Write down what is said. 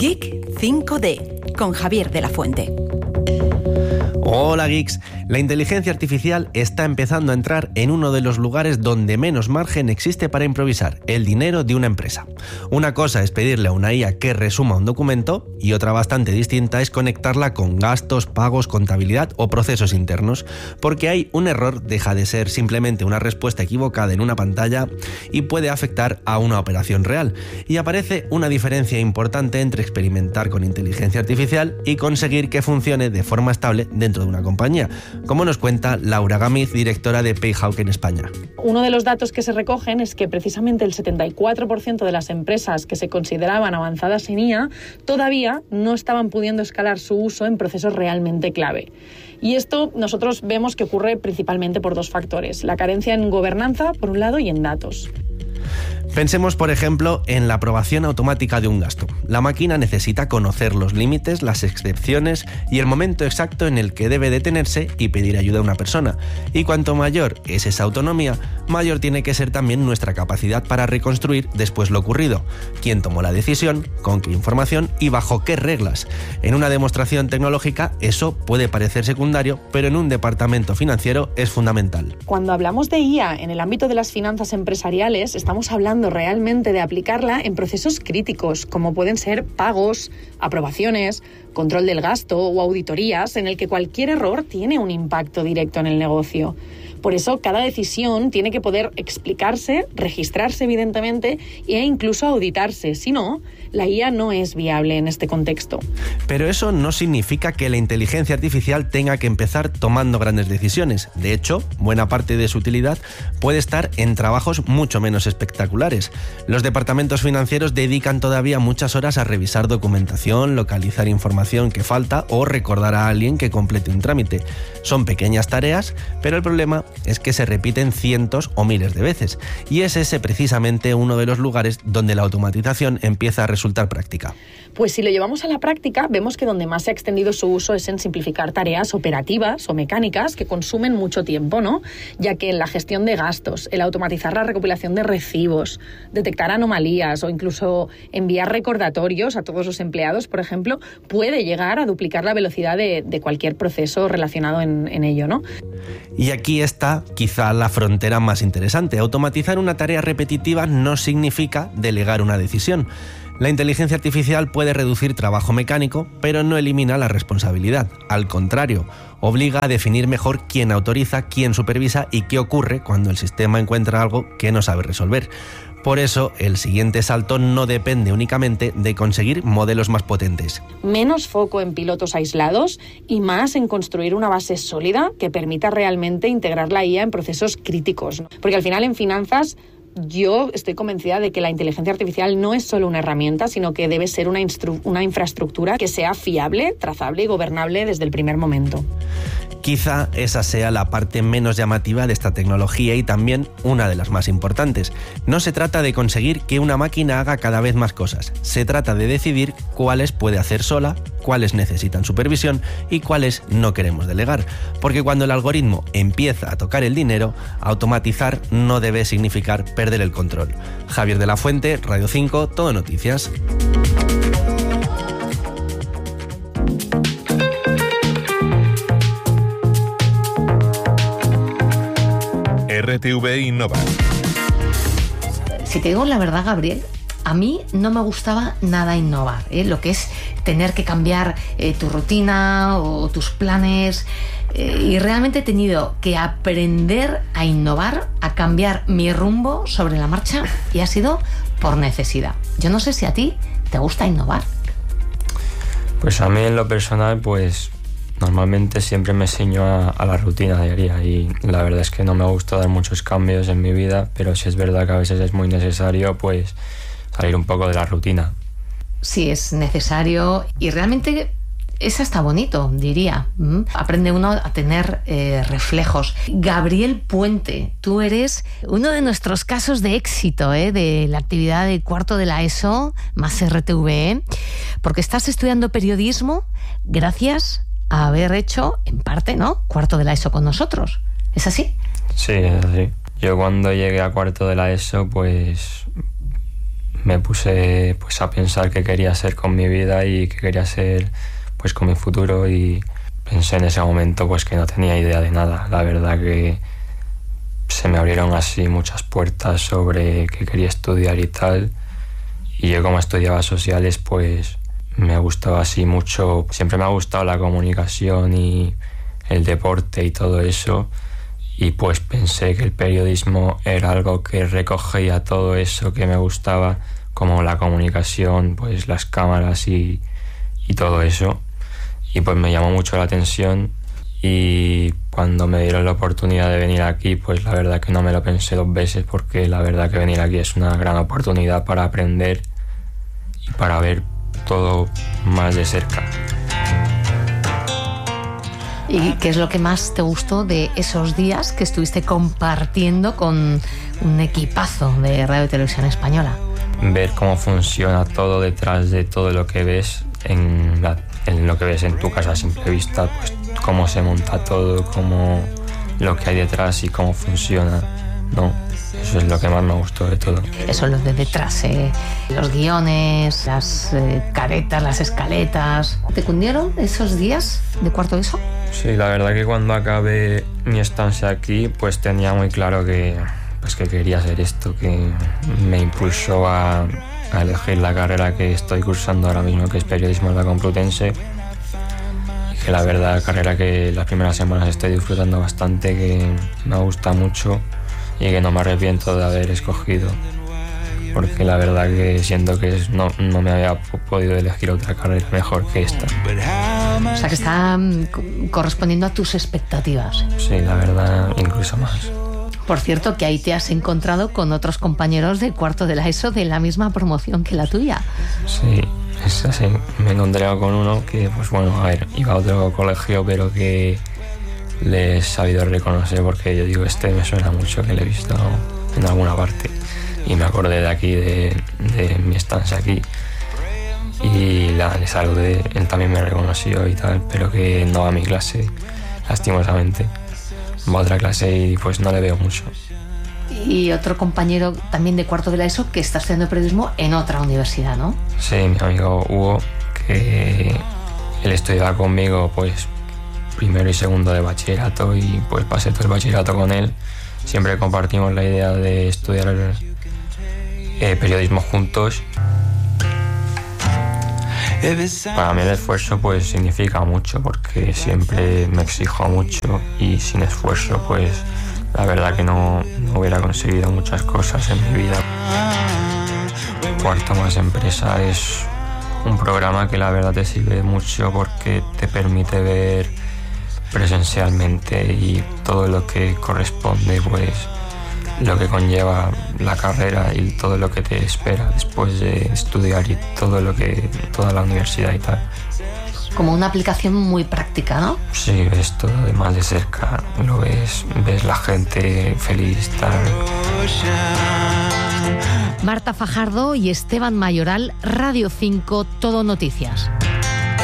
Geek 5D con Javier de la Fuente. Hola geeks, la inteligencia artificial está empezando a entrar en uno de los lugares donde menos margen existe para improvisar, el dinero de una empresa. Una cosa es pedirle a una IA que resuma un documento y otra bastante distinta es conectarla con gastos, pagos, contabilidad o procesos internos, porque hay un error, deja de ser simplemente una respuesta equivocada en una pantalla y puede afectar a una operación real. Y aparece una diferencia importante entre experimentar con inteligencia artificial y conseguir que funcione de forma estable dentro de una compañía, como nos cuenta Laura Gamiz, directora de PayHawk en España. Uno de los datos que se recogen es que precisamente el 74% de las empresas que se consideraban avanzadas en IA todavía no estaban pudiendo escalar su uso en procesos realmente clave. Y esto nosotros vemos que ocurre principalmente por dos factores: la carencia en gobernanza, por un lado, y en datos. Pensemos, por ejemplo, en la aprobación automática de un gasto. La máquina necesita conocer los límites, las excepciones y el momento exacto en el que debe detenerse y pedir ayuda a una persona. Y cuanto mayor es esa autonomía, mayor tiene que ser también nuestra capacidad para reconstruir después lo ocurrido. ¿Quién tomó la decisión? ¿Con qué información? ¿Y bajo qué reglas? En una demostración tecnológica eso puede parecer secundario, pero en un departamento financiero es fundamental. Cuando hablamos de IA en el ámbito de las finanzas empresariales, estamos hablando realmente de aplicarla en procesos críticos, como pueden ser pagos, aprobaciones, control del gasto o auditorías, en el que cualquier error tiene un impacto directo en el negocio. Por eso, cada decisión tiene que poder explicarse, registrarse evidentemente e incluso auditarse. Si no, la IA no es viable en este contexto. Pero eso no significa que la inteligencia artificial tenga que empezar tomando grandes decisiones. De hecho, buena parte de su utilidad puede estar en trabajos mucho menos espectaculares. Los departamentos financieros dedican todavía muchas horas a revisar documentación, localizar información que falta o recordar a alguien que complete un trámite. Son pequeñas tareas, pero el problema es que se repiten cientos o miles de veces, y es ese precisamente uno de los lugares donde la automatización empieza a resultar práctica. Pues si lo llevamos a la práctica, vemos que donde más se ha extendido su uso es en simplificar tareas operativas o mecánicas que consumen mucho tiempo, ¿no? Ya que en la gestión de gastos, el automatizar la recopilación de recibos, detectar anomalías o incluso enviar recordatorios a todos los empleados, por ejemplo, puede llegar a duplicar la velocidad de cualquier proceso relacionado en ello, ¿no? Y aquí está quizá la frontera más interesante. Automatizar una tarea repetitiva no significa delegar una decisión. La inteligencia artificial puede reducir trabajo mecánico, pero no elimina la responsabilidad. Al contrario, obliga a definir mejor quién autoriza, quién supervisa y qué ocurre cuando el sistema encuentra algo que no sabe resolver. Por eso, el siguiente salto no depende únicamente de conseguir modelos más potentes. Menos foco en pilotos aislados y más en construir una base sólida que permita realmente integrar la IA en procesos críticos, ¿no? Porque al final en finanzas yo estoy convencida de que la inteligencia artificial no es solo una herramienta, sino que debe ser una infraestructura que sea fiable, trazable y gobernable desde el primer momento. Quizá esa sea la parte menos llamativa de esta tecnología y también una de las más importantes. No se trata de conseguir que una máquina haga cada vez más cosas. Se trata de decidir cuáles puede hacer sola, cuáles necesitan supervisión y cuáles no queremos delegar. Porque cuando el algoritmo empieza a tocar el dinero, automatizar no debe significar perder el control. Javier de la Fuente, Radio 5, Todo Noticias. RTV Innova. Si te digo la verdad, Gabriel, a mí no me gustaba nada innovar, lo que es tener que cambiar tu rutina o tus planes, y realmente he tenido que aprender a innovar, a cambiar mi rumbo sobre la marcha, y ha sido por necesidad. Yo no sé si a ti te gusta innovar. Pues a mí en lo personal, pues normalmente siempre me ciño a la rutina diaria y la verdad es que no me gusta dar muchos cambios en mi vida, pero sí es verdad que a veces es muy necesario pues salir un poco de la rutina. Sí, es necesario y realmente es hasta bonito, diría. Aprende uno a tener reflejos. Gabriel Puente, tú eres uno de nuestros casos de éxito de la actividad de cuarto de la ESO más RTV, porque estás estudiando periodismo gracias a haber hecho, en parte, ¿no?, cuarto de la ESO con nosotros. ¿Es así? Sí, es así. Yo cuando llegué a cuarto de la ESO, pues me puse pues a pensar qué quería hacer con mi vida y qué quería hacer pues con mi futuro, y pensé en ese momento pues que no tenía idea de nada. La verdad que se me abrieron así muchas puertas sobre qué quería estudiar y tal, y yo como estudiaba sociales pues me gustaba así mucho, siempre me ha gustado la comunicación y el deporte y todo eso, y pues pensé que el periodismo era algo que recogía todo eso que me gustaba, como la comunicación, pues las cámaras y todo eso, y pues me llamó mucho la atención. Y cuando me dieron la oportunidad de venir aquí, pues la verdad que no me lo pensé 2 veces, porque la verdad que venir aquí es una gran oportunidad para aprender y para ver todo más de cerca. ¿Y qué es lo que más te gustó de esos días que estuviste compartiendo con un equipazo de Radio y Televisión Española? Ver cómo funciona todo detrás de todo lo que ves en lo que ves en tu casa a simple vista, pues cómo se monta todo, cómo lo que hay detrás y cómo funciona, ¿no? Eso es lo que más me gustó de todo. Eso es lo de detrás, los guiones, las caretas, las escaletas. ¿Te cundieron esos días de cuarto de eso? Sí, la verdad que cuando acabé mi estancia aquí, pues tenía muy claro que quería hacer esto, que me impulsó a elegir la carrera que estoy cursando ahora mismo, que es Periodismo en la Complutense, y que la verdad carrera que las primeras semanas estoy disfrutando bastante, que me gusta mucho y que no me arrepiento de haber escogido, porque la verdad que siento que no me había podido elegir otra carrera mejor que esta. O sea que está correspondiendo a tus expectativas. Sí, la verdad, incluso más. Por cierto, que ahí te has encontrado con otros compañeros de cuarto de la ESO de la misma promoción que la tuya. Sí, es así. Me encontré con uno que, pues bueno, a ver, iba a otro colegio, pero que le he sabido reconocer, porque yo digo, me suena mucho, que le he visto en alguna parte. Y me acordé de aquí, de mi estancia aquí. Y le saludé, él también me reconoció y tal, pero que no va a mi clase, lastimosamente. Va a otra clase y pues no le veo mucho. Y otro compañero también de cuarto de la ESO que está estudiando periodismo en otra universidad, ¿no? Sí, mi amigo Hugo, que él estudiaba conmigo pues primero y segundo de bachillerato, y pues pasé todo el bachillerato con él. Siempre compartimos la idea de estudiar periodismo juntos. Para mí el esfuerzo pues significa mucho, porque siempre me exijo mucho, y sin esfuerzo pues la verdad que no hubiera conseguido muchas cosas en mi vida. Cuarto Más Empresa es un programa que la verdad te sirve mucho, porque te permite ver presencialmente y todo lo que corresponde, pues lo que conlleva la carrera y todo lo que te espera después de estudiar, y toda la universidad y tal. Como una aplicación muy práctica, ¿no? Sí, ves todo de más de cerca, lo ves la gente feliz, tal. Marta Fajardo y Esteban Mayoral, Radio 5, Todo Noticias.